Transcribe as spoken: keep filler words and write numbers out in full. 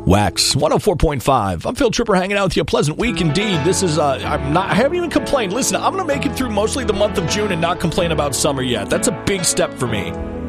Wax one oh four point five. I'm Phil Tripper hanging out with you. A pleasant week indeed. This is, uh, I'm not, I haven't even complained. Listen, I'm going to make it through mostly the month of June and not complain about summer yet. That's a big step for me.